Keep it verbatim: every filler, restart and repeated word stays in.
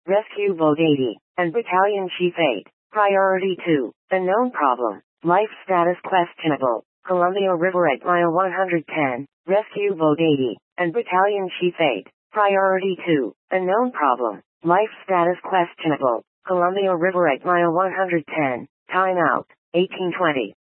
Rescue Boat eighty, and Battalion Chief eight. Priority two, unknown problem. Life status questionable. Columbia River at mile one hundred ten. Rescue Boat eighty, and Battalion Chief eight. Priority two, unknown problem. Life status questionable. Columbia River at mile one hundred ten. Time out, eighteen twenty.